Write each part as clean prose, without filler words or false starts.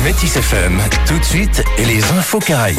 Métis FM, tout de suite, et les infos Caraïbes.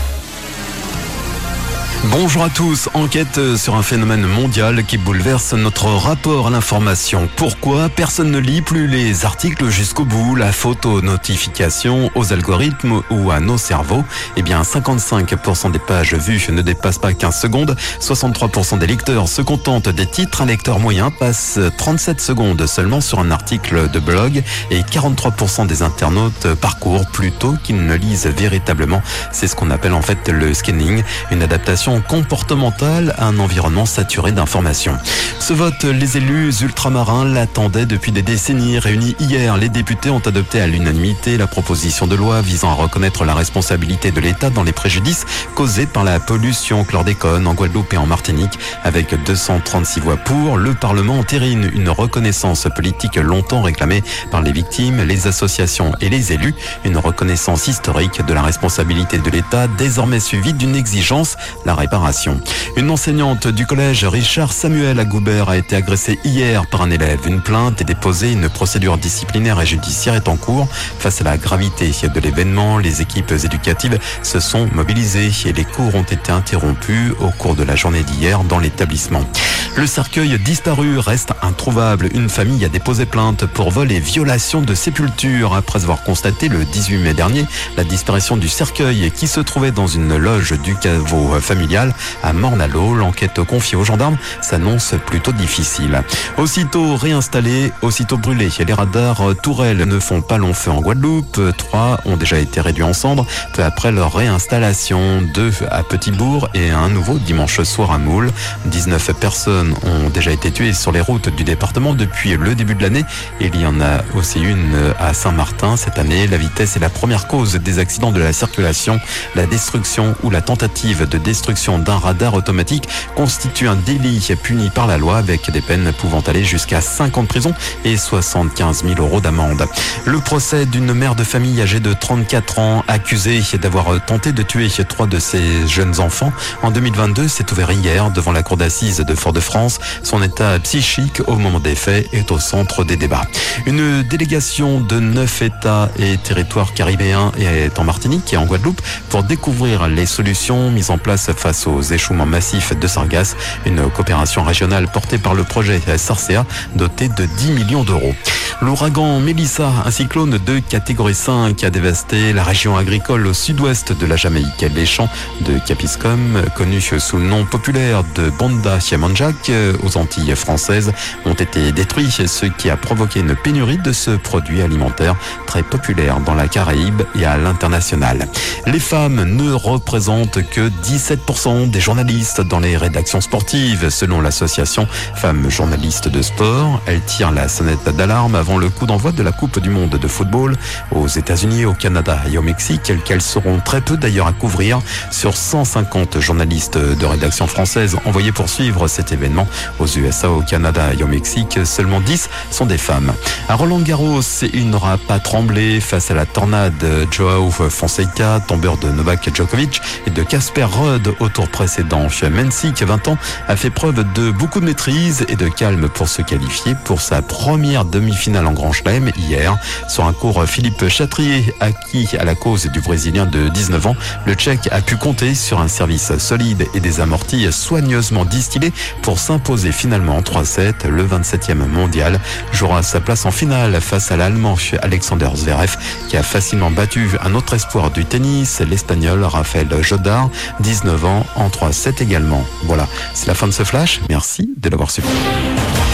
Bonjour à tous. Enquête sur un phénomène mondial qui bouleverse notre rapport à l'information. Pourquoi personne ne lit plus les articles jusqu'au bout, la faute aux notifications, aux algorithmes ou à nos cerveaux? Eh bien, 55% des pages vues ne dépassent pas 15 secondes. 63% des lecteurs se contentent des titres. Un lecteur moyen passe 37 secondes seulement sur un article de blog et 43% des internautes parcourent plutôt qu'ils ne lisent véritablement. C'est ce qu'on appelle en fait le scanning, une adaptation comportementale à un environnement saturé d'informations. Ce vote, les élus ultramarins l'attendaient depuis des décennies. Réunis hier, les députés ont adopté à l'unanimité la proposition de loi visant à reconnaître la responsabilité de l'État dans les préjudices causés par la pollution chlordécone en Guadeloupe et en Martinique. Avec 236 voix pour, le Parlement entérine une reconnaissance politique longtemps réclamée par les victimes, les associations et les élus. Une reconnaissance historique de la responsabilité de l'État, désormais suivie d'une exigence, la réparation. Une enseignante du collège Richard Samuel à Goubert a été agressée hier par un élève. Une plainte est déposée, une procédure disciplinaire et judiciaire est en cours. Face à la gravité de l'événement, les équipes éducatives se sont mobilisées et les cours ont été interrompus au cours de la journée d'hier dans l'établissement. Le cercueil disparu reste introuvable. Une famille a déposé plainte pour vol et violation de sépulture après avoir constaté le 18 mai dernier la disparition du cercueil qui se trouvait dans une loge du caveau familial à Morne-à-l'Eau. L'enquête confiée aux gendarmes s'annonce plutôt difficile. Aussitôt réinstallés, aussitôt brûlés. Les radars tourelles ne font pas long feu en Guadeloupe. 3 ont déjà été réduits en cendres peu après leur réinstallation. 2 à Petit-Bourg et un nouveau dimanche soir à Moule. 19 personnes ont déjà été tuées sur les routes du département depuis le début de l'année. Il y en a aussi une à Saint-Martin cette année. La vitesse est la première cause des accidents de la circulation. La destruction ou la tentative de destruction d'un radar automatique constitue un délit puni par la loi avec des peines pouvant aller jusqu'à 5 ans de prison et 75 000 € d'amende. Le procès d'une mère de famille âgée de 34 ans accusée d'avoir tenté de tuer 3 de ses jeunes enfants en 2022 s'est ouvert hier devant la cour d'assises de Fort-de-France. Son état psychique au moment des faits est au centre des débats. Une délégation de 9 États et territoires caribéens est en Martinique et en Guadeloupe pour découvrir les solutions mises en place face aux échouements massifs de sargasses. Une coopération régionale portée par le projet Sarcea doté de 10 millions d'euros. L'ouragan Mélissa, un cyclone de catégorie 5, a dévasté la région agricole au sud-ouest de la Jamaïque. Les champs de Capiscum, connus sous le nom populaire de Bonda Chiamanjak aux Antilles françaises, ont été détruits, ce qui a provoqué une pénurie de ce produit alimentaire très populaire dans la Caraïbe et à l'international. Les femmes ne représentent que 17% des journalistes dans les rédactions sportives, selon l'association Femmes journalistes de sport. Elles tirent la sonnette d'alarme avant le coup d'envoi de la Coupe du monde de football aux États-Unis, au Canada et au Mexique, qu'elles seront très peu d'ailleurs à couvrir. Sur 150 journalistes de rédaction française envoyés pour suivre cet événement aux USA, au Canada et au Mexique, seulement 10 sont des femmes. À Roland-Garros, il n'aura pas tremblé face à la tornade. Joao Fonseca, tombeur de Novak Djokovic et de Casper Ruud au tour précédent. Mensik, 20 ans, a fait preuve de beaucoup de maîtrise et de calme pour se qualifier pour sa première demi-finale en Grand Chelem hier. Sur un court Philippe Chatrier, acquis à la cause du Brésilien de 19 ans, le Tchèque a pu compter sur un service solide et des amortis soigneusement distillés pour s'imposer finalement en 3-7. Le 27e mondial jouera sa place en finale face à l'Allemand Alexander Zverev qui a facilement battu un autre espoir du tennis, l'Espagnol Rafael Jodar, 19 ans, en 3-7 également. Voilà, c'est la fin de ce flash. Merci de l'avoir suivi.